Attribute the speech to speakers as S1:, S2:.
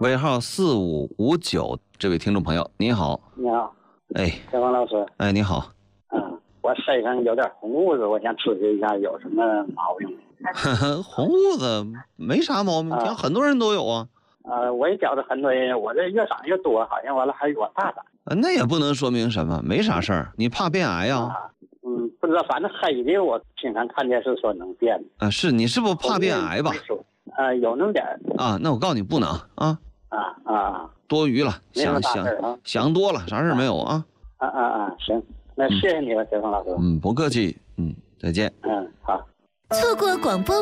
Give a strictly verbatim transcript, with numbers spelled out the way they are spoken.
S1: 尾号四五五九，这位听众朋友，你好。
S2: 你好，
S1: 哎，
S2: 小王老师。
S1: 哎，你好。
S2: 嗯，我身上有点红痦子，我想咨询一下有什么毛病？
S1: 红痦子没啥毛病，
S2: 啊、
S1: 很多人都有啊。
S2: 呃，我也觉得很多人，我这越长越多，好像完了还越大大。
S1: 啊，那也不能说明什么，没啥事儿。你怕变癌呀、啊？
S2: 嗯，不知道，反正黑的我经常看电视说能变。
S1: 啊，是你是不是怕变癌吧？
S2: 呃，有那么点
S1: 啊，那我告诉你不能啊。
S2: 啊啊，
S1: 多余了，想想、啊、想多了，啥事没有啊。
S2: 啊啊啊，行，那谢谢你了，小芳老师。
S1: 嗯，不客气。嗯，再见。
S2: 嗯，好。
S3: 错过广播。